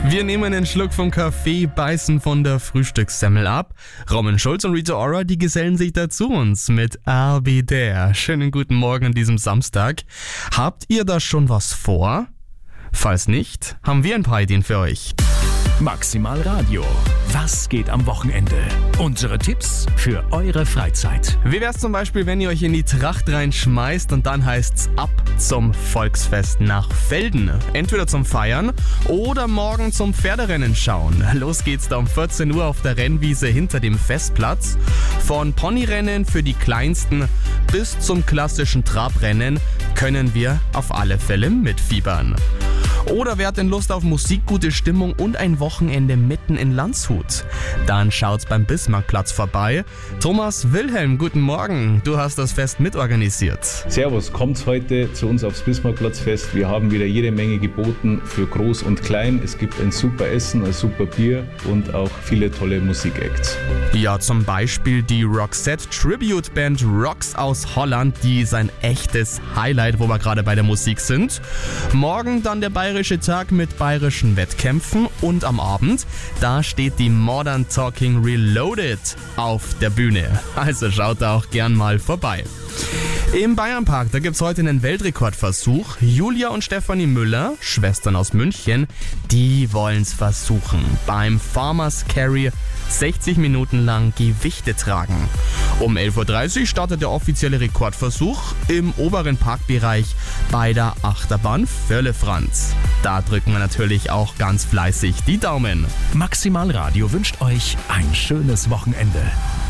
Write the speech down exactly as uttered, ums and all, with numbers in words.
Wir nehmen einen Schluck vom Kaffee, beißen von der Frühstückssemmel ab. Roman Schulz und Rita Ora, die gesellen sich dazu uns mit I'll Be There. Schönen guten Morgen an diesem Samstag. Habt ihr da schon was vor? Falls nicht, haben wir ein paar Ideen für euch. Maximal Radio. Was geht am Wochenende? Unsere Tipps für eure Freizeit. Wie wär's zum Beispiel, wenn ihr euch in die Tracht reinschmeißt und dann heißt's ab zum Volksfest nach Velden? Entweder zum Feiern oder morgen zum Pferderennen schauen. Los geht's da um vierzehn Uhr auf der Rennwiese hinter dem Festplatz. Von Ponyrennen für die Kleinsten bis zum klassischen Trabrennen können wir auf alle Fälle mitfiebern. Oder wer hat denn Lust auf Musik, gute Stimmung und ein Wochenende mitten in Landshut? Dann schaut's beim Bismarckplatz vorbei. Thomas Wilhelm, guten Morgen. Du hast das Fest mitorganisiert. Servus, kommt heute zu uns aufs Bismarckplatzfest. Wir haben wieder jede Menge geboten für Groß und Klein. Es gibt ein super Essen, ein super Bier und auch viele tolle Musikacts. Ja, zum Beispiel die Roxette Tribute Band Rocks aus Holland. Die ist ein echtes Highlight, wo wir gerade bei der Musik sind. Morgen dann der Bayerische Tag mit bayerischen Wettkämpfen und am Abend, da steht die Modern Talking Reloaded auf der Bühne. Also schaut da auch gern mal vorbei. Im Bayernpark, da gibt's heute einen Weltrekordversuch. Julia und Stefanie Müller, Schwestern aus München, die wollen's versuchen. Beim Farmers Carry sechzig Minuten lang Gewichte tragen. Um elf Uhr dreißig startet der offizielle Rekordversuch im oberen Parkbereich bei der Achterbahn Völefranz. Da drücken wir natürlich auch ganz fleißig die Daumen. Maximal Radio wünscht euch ein schönes Wochenende.